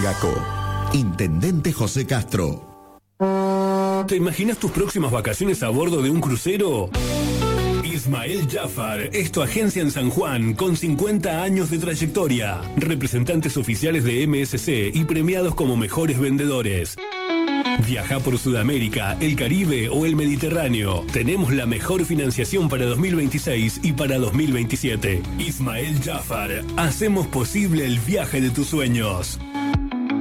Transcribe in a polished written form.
Ituangaco. Intendente José Castro. ¿Te imaginas tus próximas vacaciones a bordo de un crucero? Ismael Jafar es tu agencia en San Juan con 50 años de trayectoria, representantes oficiales de MSC y premiados como mejores vendedores. Viaja por Sudamérica, el Caribe o el Mediterráneo. Tenemos la mejor financiación para 2026 y para 2027. Ismael Jafar, hacemos posible el viaje de tus sueños.